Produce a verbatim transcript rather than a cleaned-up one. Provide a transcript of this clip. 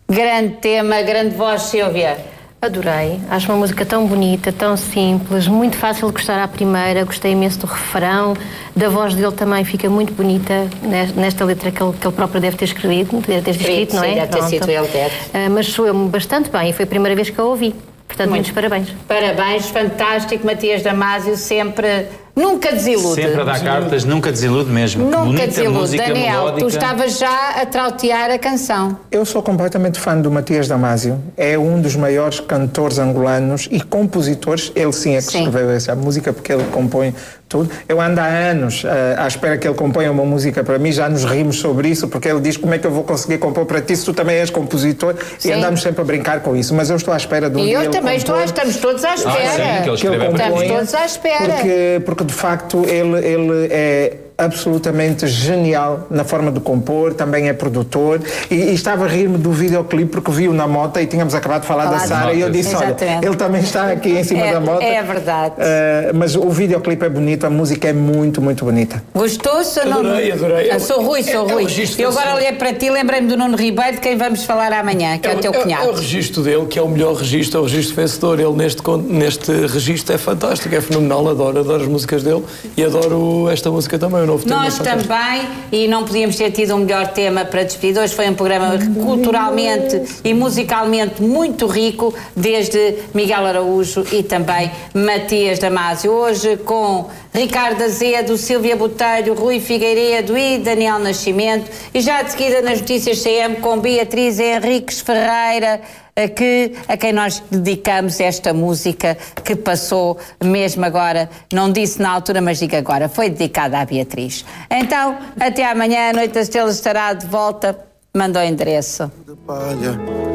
Grande tema, grande voz, Sílvia. Adorei. Acho uma música tão bonita, tão simples, muito fácil de gostar à primeira. Gostei imenso do refrão, da voz dele também fica muito bonita nesta letra que ele, que ele próprio deve ter escrito, deve ter escrito, não é? Sim, deve ter sido ele, deve. Uh, mas soou-me bastante bem e foi a primeira vez que a ouvi. Portanto, muito. muitos parabéns. Parabéns, fantástico. Matias Damasio sempre... Nunca desilude. Sempre a dar cartas, nunca desilude mesmo. Nunca Bonita desilude. música, Daniel, melódica. tu estavas já a trautear a canção. Eu sou completamente fã do Matias Damasio. É um dos maiores cantores angolanos e compositores. Ele sim é que sim. escreveu essa música, porque ele compõe tudo. Eu ando há anos uh, à espera que ele componha uma música para mim. Já nos rimos sobre isso, porque ele diz: como é que eu vou conseguir compor para ti se tu também és compositor? Sim. E andamos sempre a brincar com isso. Mas eu estou à espera de um E dia eu também estou, estamos todos à espera. Ah, sim, que ele que ele componha, estamos todos à espera. Porque, porque de facto ele Ele, ele é absolutamente genial na forma de compor, também é produtor e, e estava a rir-me do videoclipe porque viu na moto e tínhamos acabado de falar, falar da Sara e eu disse, Exatamente. olha, ele também está aqui em cima é, da moto. É verdade. Uh, mas o videoclipe é bonito, a música é muito, muito bonita. Gostou-se ou não? Adorei, adorei. Eu sou Rui, sou é, Rui. É eu agora olhei para ti, lembrei-me do Nuno Ribeiro, de quem vamos falar amanhã, que é, é o teu cunhado. É, é o registro dele, que é o melhor registro, é o registro vencedor. Ele neste, neste registro é fantástico, é fenomenal, adoro, adoro as músicas dele e adoro esta música também, o novo tema. Nós também, e não podíamos ter tido um melhor tema para despedir. Hoje foi um programa culturalmente e musicalmente muito rico, desde Miguel Araújo e também Matias Damasio. Hoje com Ricardo Azedo, Sílvia Botelho, Rui Figueiredo e Daniel Nascimento. E já de seguida nas notícias C M com Beatriz Henriques Ferreira, a, que, a quem nós dedicamos esta música que passou mesmo agora, não disse na altura, mas digo agora, foi dedicada à Beatriz. Então, até amanhã, a Noite das Estrelas estará de volta. Manda o endereço.